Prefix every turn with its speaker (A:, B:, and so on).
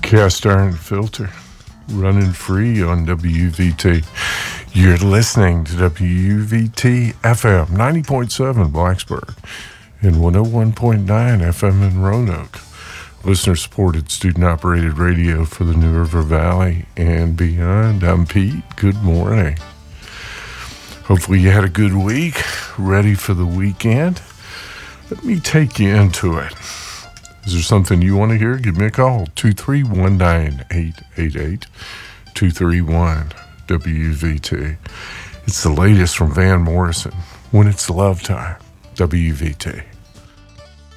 A: Cast Iron Filter, running free on WVT. You're listening to WVT FM 90.7 Blacksburg and 101.9 FM in Roanoke. Listener-supported, student-operated radio for the New River Valley and beyond. I'm Pete. Good morning. Hopefully you had a good week, ready for the weekend. Let me take you into it. Is there something you want to hear? Give me a call, 231-9888, 231-WVT. It's the latest from Van Morrison, When It's Love Time, WVT.